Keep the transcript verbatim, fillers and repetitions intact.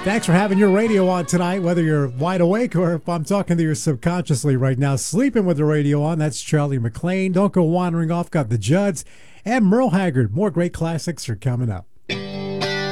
Thanks for having your radio on tonight, whether you're wide awake or if I'm talking to you subconsciously right now. Sleeping with the radio on, that's Charlie McLean. Don't go wandering off, got the Judds and Merle Haggard. More great classics are coming up.